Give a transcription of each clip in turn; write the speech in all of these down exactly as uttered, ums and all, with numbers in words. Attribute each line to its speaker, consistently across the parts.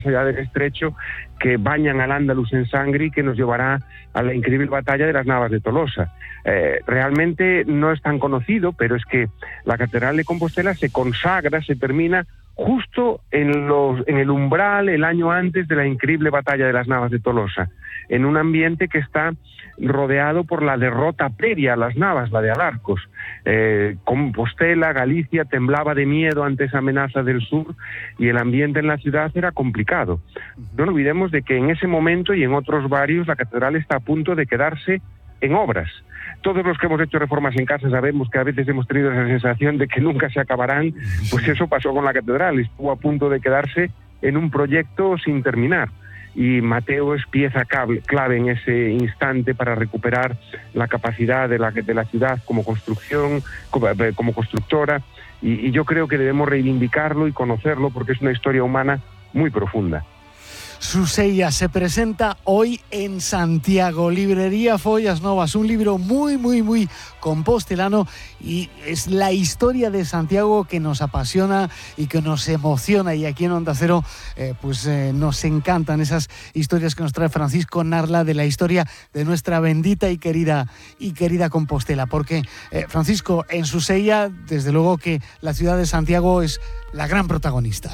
Speaker 1: allá del estrecho, que bañan al Andalus en sangre y que nos llevará a la increíble batalla de las Navas de Tolosa. Eh, realmente no es tan conocido, pero es que la Catedral de Compostela se consagra, se termina justo en, los, en el umbral, el año antes de la increíble batalla de las Navas de Tolosa, en un ambiente que está rodeado por la derrota previa a las Navas, la de Alarcos. Eh, Compostela, Galicia, temblaba de miedo ante esa amenaza del sur y el ambiente en la ciudad era complicado. No olvidemos de que en ese momento y en otros varios la catedral está a punto de quedarse en obras. Todos los que hemos hecho reformas en casa sabemos que a veces hemos tenido esa sensación de que nunca se acabarán, pues eso pasó con la catedral, estuvo a punto de quedarse en un proyecto sin terminar. Y Mateo es pieza clave en ese instante para recuperar la capacidad de la, de la ciudad como construcción, como, como constructora, y, y yo creo que debemos reivindicarlo y conocerlo porque es una historia humana muy profunda.
Speaker 2: Suseia se presenta hoy en Santiago, librería Follas Novas, un libro muy, muy, muy compostelano, y es la historia de Santiago que nos apasiona y que nos emociona, y aquí en Onda Cero eh, pues eh, nos encantan esas historias que nos trae Francisco Narla de la historia de nuestra bendita y querida y querida Compostela, porque eh, Francisco, en Suseia, desde luego que la ciudad de Santiago es la gran protagonista.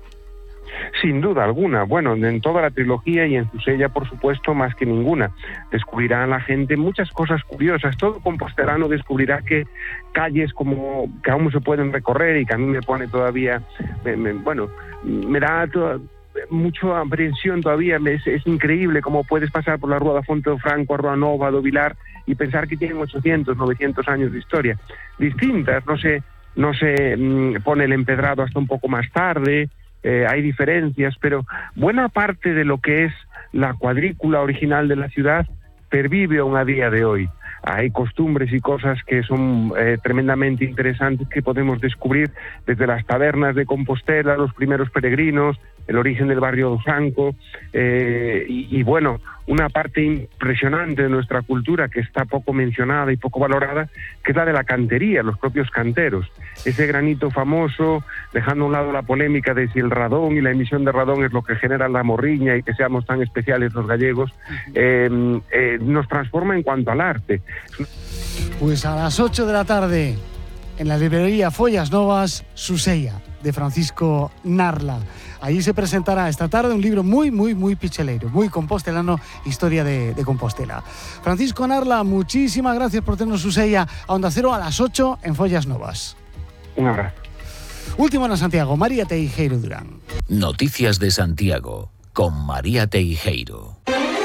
Speaker 1: Sin duda alguna. Bueno, en toda la trilogía y en Suseia, por supuesto, más que ninguna. Descubrirá a la gente muchas cosas curiosas. Todo compostelano descubrirá que calles como que aún se pueden recorrer y que a mí me pone todavía, me, me, bueno, me da toda, mucha aprensión todavía. Es, es increíble cómo puedes pasar por la Rúa da Fonte do Franco, a Rúa Nova, do Vilar, y pensar que tienen ochocientos, novecientos años de historia. Distintas, no se, no se mmm, pone el empedrado hasta un poco más tarde. Eh, hay diferencias, pero buena parte de lo que es la cuadrícula original de la ciudad pervive aún a día de hoy. Hay costumbres y cosas que son eh, tremendamente interesantes que podemos descubrir desde las tabernas de Compostela, los primeros peregrinos, el origen del barrio do Franco, eh, y, y bueno, una parte impresionante de nuestra cultura que está poco mencionada y poco valorada, que es la de la cantería, los propios canteros. Ese granito famoso, dejando a un lado la polémica de si el radón y la emisión de radón es lo que genera la morriña y que seamos tan especiales los gallegos, eh, eh, nos transforma en cuanto al arte.
Speaker 2: Pues a las ocho de la tarde, en la librería Follas Novas, Suseia, de Francisco Narla. Allí se presentará esta tarde un libro muy, muy, muy picheleiro, muy compostelano, historia de, de Compostela. Francisco Narla, muchísimas gracias por tenernos Suseia a Onda Cero a las ocho en Follas Novas.
Speaker 1: Un abrazo.
Speaker 2: Último en Santiago, María Teijeiro Durán.
Speaker 3: Noticias de Santiago, con María Teijeiro.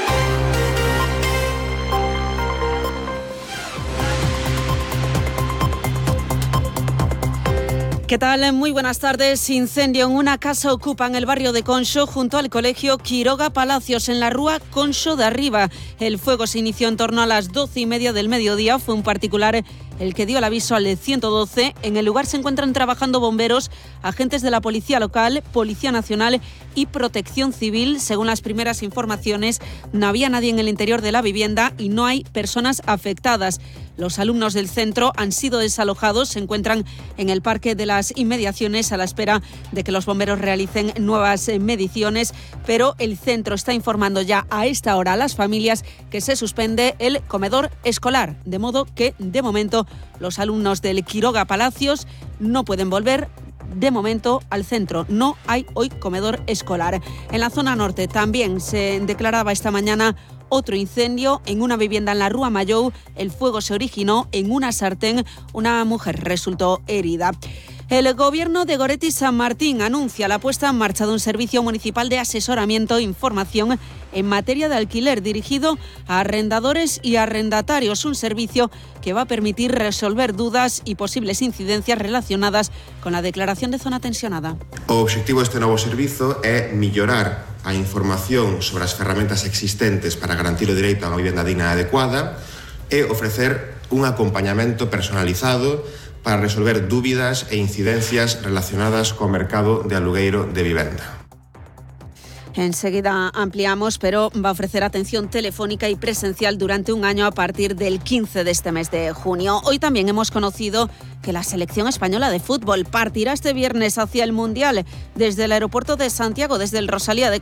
Speaker 4: ¿Qué tal? Muy buenas tardes. Incendio en una casa ocupa en el barrio de Conxo, junto al colegio Quiroga Palacios, en la rúa Conxo de Arriba. El fuego se inició en torno a las doce y media del mediodía. Fue un particular el que dio el aviso al ciento doce. En el lugar se encuentran trabajando bomberos, agentes de la Policía Local, Policía Nacional y Protección Civil. Según las primeras informaciones, no había nadie en el interior de la vivienda y no hay personas afectadas. Los alumnos del centro han sido desalojados, se encuentran en el parque de las inmediaciones a la espera de que los bomberos realicen nuevas mediciones, pero el centro está informando ya a esta hora a las familias que se suspende el comedor escolar, de modo que de momento los alumnos del Quiroga Palacios no pueden volver de momento al centro. No hay hoy comedor escolar. En la zona norte también se declaraba esta mañana otro incendio en una vivienda en la Rúa Mayou. El fuego se originó en una sartén. Una mujer resultó herida. El gobierno de Goretti San Martín anuncia la puesta en marcha de un servicio municipal de asesoramiento e información en materia de alquiler dirigido a arrendadores y arrendatarios, un servicio que va a permitir resolver dudas y posibles incidencias relacionadas con la declaración de zona tensionada.
Speaker 5: O obxectivo deste novo servizo é mellorar a información sobre as ferramentas existentes para garantir o direito a unha vivenda digna e adecuada e ofrecer un acompañamento personalizado para resolver dúbidas e incidencias relacionadas co mercado de alugueiro de vivenda.
Speaker 4: Enseguida ampliamos, pero va a ofrecer atención telefónica y presencial durante un año a partir del quince de este mes de junio. Hoy también hemos conocido que la selección española de fútbol partirá este viernes hacia el Mundial desde el aeropuerto de Santiago, desde el Rosalía de